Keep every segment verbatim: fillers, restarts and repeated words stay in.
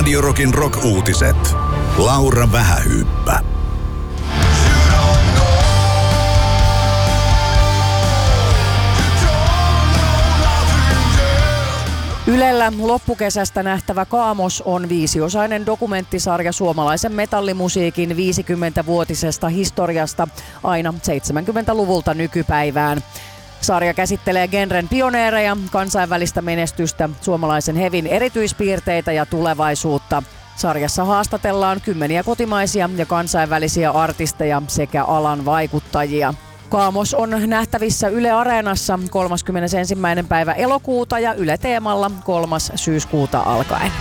Radio Rockin rock-uutiset. Laura Vähähyyppä. Ylellä loppukesästä nähtävä Kaamos on viisiosainen dokumenttisarja suomalaisen metallimusiikin viisikymmenvuotisesta historiasta aina seitsemänkymmentäluvulta nykypäivään. Sarja käsittelee genren pioneereja, kansainvälistä menestystä, suomalaisen hevin erityispiirteitä ja tulevaisuutta. Sarjassa haastatellaan kymmeniä kotimaisia ja kansainvälisiä artisteja sekä alan vaikuttajia. Kaamos on nähtävissä Yle Areenassa kolmaskymmenesensimmäinen päivä elokuuta ja Yle Teemalla kolmas syyskuuta alkaen.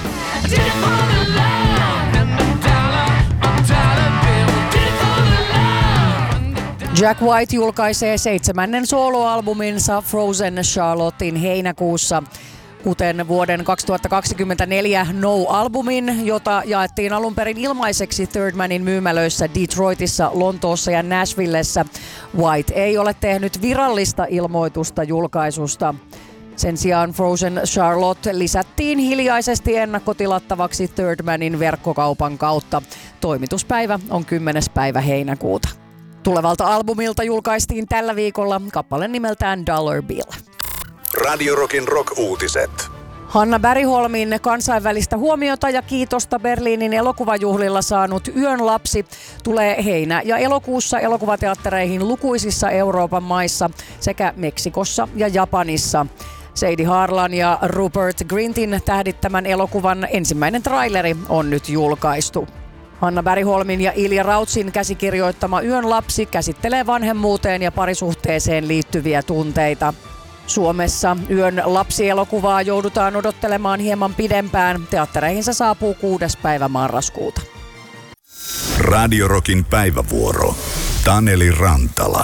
Jack White julkaisee seitsemännen soloalbuminsa Frozen Charlottein heinäkuussa. Kuten vuoden kaksituhattakaksikymmentäneljä No-albumin, jota jaettiin alun perin ilmaiseksi Third Manin myymälöissä Detroitissa, Lontoossa ja Nashvillessä, White ei ole tehnyt virallista ilmoitusta julkaisusta. Sen sijaan Frozen Charlotte lisättiin hiljaisesti ennakkotilattavaksi Third Manin verkkokaupan kautta. Toimituspäivä on kymmenes päivä heinäkuuta. Tulevalta albumilta julkaistiin tällä viikolla kappale nimeltään Dollar Bill. Radio Rockin rock-uutiset. Hanna Bergholmin kansainvälistä huomiota ja kiitosta Berliinin elokuvajuhlilla saanut Yön lapsi tulee heinä- ja elokuussa elokuvateattereihin lukuisissa Euroopan maissa sekä Meksikossa ja Japanissa. Sadie Harlan ja Rupert Grintin tähdittämän elokuvan ensimmäinen traileri on nyt julkaistu. Hanna Bergholmin ja Ilja Rautsin käsikirjoittama Yön lapsi käsittelee vanhemmuuteen ja parisuhteeseen liittyviä tunteita. Suomessa Yön lapsielokuvaa joudutaan odottelemaan hieman pidempään. Teattereihin se saapuu kuudes päivä marraskuuta. Radio Rockin päivävuoro. Taneli Rantala.